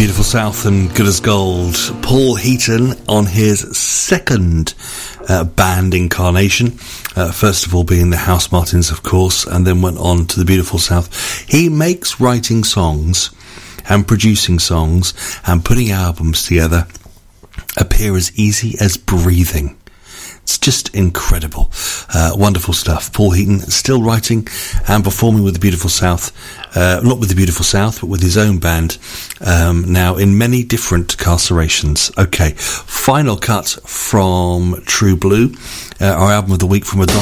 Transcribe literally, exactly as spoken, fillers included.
Beautiful South and Good as Gold. Paul Heaton on his second uh, band incarnation. Uh, first of all being the Housemartins, of course, and then went on to the Beautiful South. He makes writing songs and producing songs and putting albums together appear as easy as breathing. It's just incredible. Uh, wonderful stuff. Paul Heaton still writing and performing with the Beautiful South. Uh, not with the Beautiful South, but with his own band. Um, now in many different carcerations. Okay. Final cut from True Blue. Uh, our album of the week from Madonna.